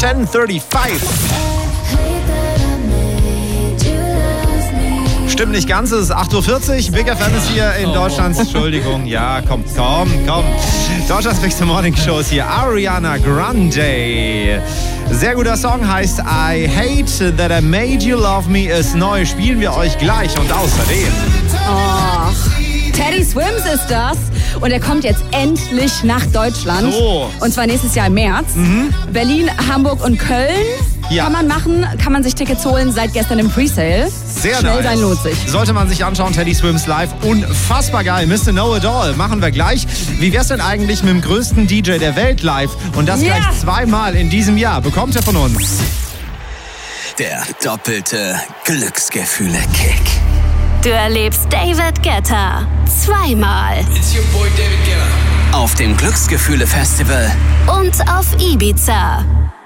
10:35. Stimmt nicht ganz, es ist 8:40 Uhr. Big FM ist hier in Deutschlands, Entschuldigung, ja, komm. Deutschlands Bigste Morning Show ist hier. Ariana Grande. Sehr guter Song, heißt I Hate That I Made You Love Me, ist neu. Spielen wir euch gleich und außerdem... Teddy Swims ist das. Und er kommt jetzt endlich nach Deutschland. So. Und zwar nächstes Jahr im März. Berlin, Hamburg und Köln kann man machen. Kann man sich Tickets holen. Seit gestern im Presale. Sehr Schnell nice. sein lohnt sich. Sollte man sich anschauen, Teddy Swims live. Unfassbar geil. Mr. Know It All. Machen wir gleich. Wie wär's denn eigentlich mit dem größten DJ der Welt live? Und das gleich zweimal in diesem Jahr. Bekommt ihr von uns. Der doppelte Glücksgefühle-Kick. Du erlebst David Guetta zweimal. It's your boy David Guetta. Auf dem Glücksgefühle-Festival Und auf Ibiza.